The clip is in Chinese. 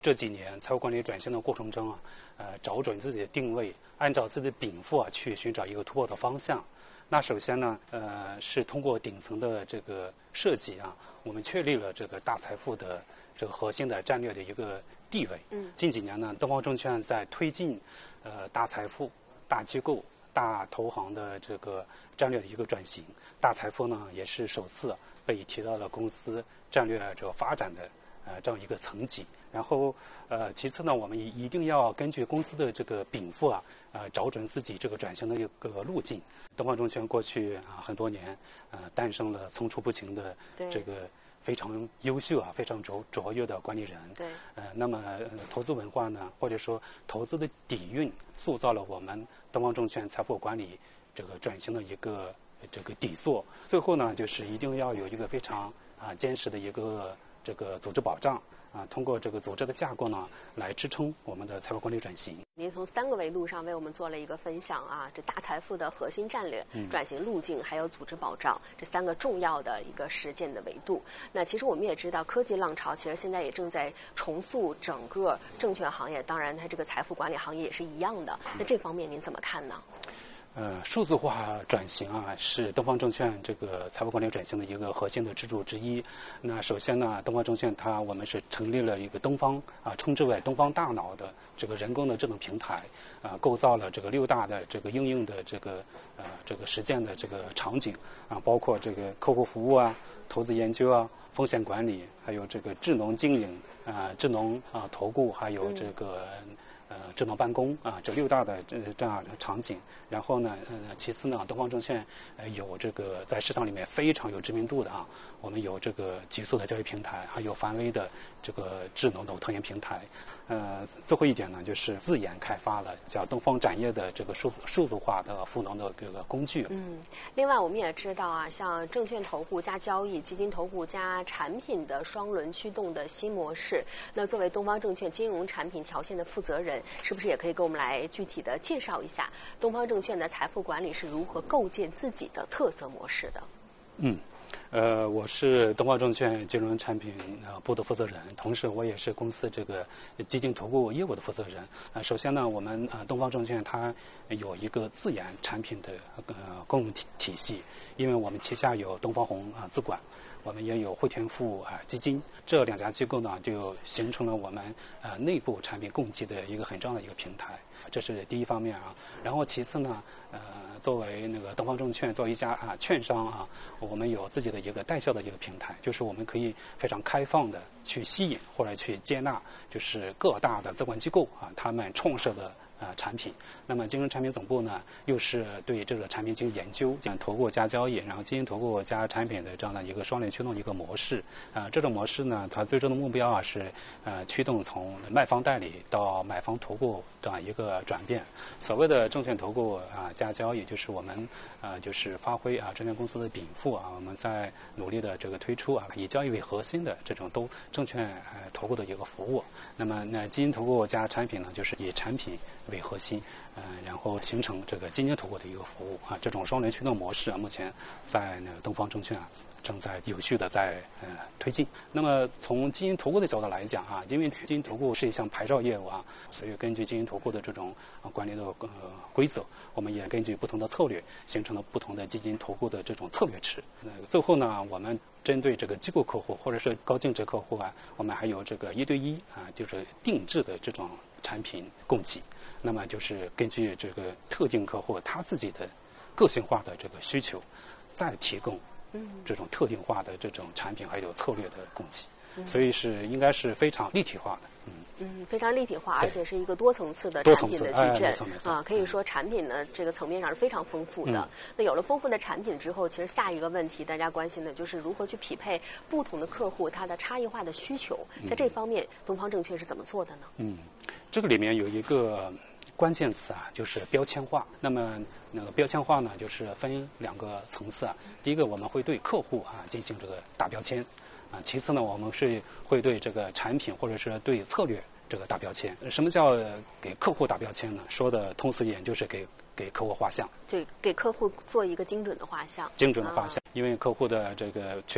这几年财务管理转型的过程中找准自己的定位，按照自己的禀赋去寻找一个突破的方向。那首先呢，是通过顶层的这个设计我们确立了这个大财富的这个核心的战略的一个地位。近几年呢，东方证券在推进大财富、大机构、大投行的这个战略的一个转型。大财富呢，也是首次被提到了公司战略这个发展的这样一个层级。然后其次呢，我们一定要根据公司的这个禀赋找准自己这个转型的一个路径。东方证券过去很多年诞生了层出不穷的这个非常优秀非常卓越的管理人。 对。 那么投资文化呢，或者说投资的底蕴，塑造了我们东方证券财富管理这个转型的一个这个底座。最后呢，就是一定要有一个非常坚实的一个这个组织保障。通过这个组织的架构呢，来支撑我们的财富管理转型。 您从3个维度上为我们做了一个分享这大财富的核心战略、转型路径，还有组织保障这3个重要的一个实践的维度。那其实我们也知道，科技浪潮其实现在也正在重塑整个证券行业，当然它这个财富管理行业也是一样的。那这方面您怎么看呢？ 数字化转型是东方证券这个财富管理转型的一个核心的支柱之一。那首先呢，东方证券我们是成立了一个东方称之为东方大脑的这个人工的智能平台，构造了这个6大的这个应用的这个实践的这个场景包括这个客户服务投资研究风险管理，还有这个智能经营智能投顾，还有这个智能办公这6大的这样的场景。然后呢，其次呢，东方证券有这个在市场里面非常有知名度的我们有这个极速的交易平台，还有梵威的这个智能的投研平台。最后一点呢，就是自研开发了叫东方展业的这个数字化的赋能的这个工具。 另外我们也知道像证券投顾加交易、基金投顾加产品的双轮驱动的新模式。那作为东方证券金融产品条线的负责人，是不是也可以给我们来具体的介绍一下东方证券的财富管理是如何构建自己的特色模式的？ 我是东方证券金融产品部的负责人，同时我也是公司这个基金投顾业务的负责人。首先呢，我们东方证券它有一个自研产品的公用体系，因为我们旗下有东方红资管，我们也有汇添富基金，这2家机构呢就形成了我们内部产品供给的一个很重要的一个平台，这是第一方面然后其次呢，作为那个东方证券作为一家券商我们有自己的一个代销的一个平台，就是我们可以非常开放的去吸引或者去接纳，就是各大的资管机构他们创设的产品。那么金融产品总部呢，又是对这个产品进行研究，讲投顾加交易，然后基金投顾加产品的这样的一个双轮驱动的一个模式。这种模式呢，它最终的目标是驱动从卖方代理到买方投顾这样一个转变。所谓的证券投顾加交易，就是我们就是发挥证券公司的禀赋我们在努力的这个推出以交易为核心的这种证券投顾的一个服务。那么基金投顾加产品呢，就是以产品为核心，然后形成这个基金投顾的一个服务这种双轮驱动模式目前在东方证券正在有序的在推进。那么从基金投顾的角度来讲因为基金投顾是一项牌照业务所以根据基金投顾的这种管理的规则，我们也根据不同的策略形成了不同的基金投顾的这种策略池。最后呢，我们针对这个机构客户或者是高净值客户我们还有这个1对1就是定制的这种产品供给。那么就是根据这个特定客户他自己的个性化的这个需求，再提供这种特定化的这种产品还有策略的供给。所以应该是非常立体化的。 非常立体化，而且是一个多层次的产品的矩阵可以说产品呢这个层面上是非常丰富的。那有了丰富的产品之后，其实下一个问题大家关心的就是如何去匹配不同的客户他的差异化的需求。在这方面，东方证券是怎么做的呢？ 这个里面有一个关键词就是标签化。那么那个标签化呢，就是分2个层次第一个，我们会对客户进行这个打标签其次呢，我们是会对这个产品或者是对策略这个打标签。什么叫给客户打标签呢？说的通俗一点，就是给客户画像， 就给客户做一个精准的画像。 精准的画像，因为客户的这个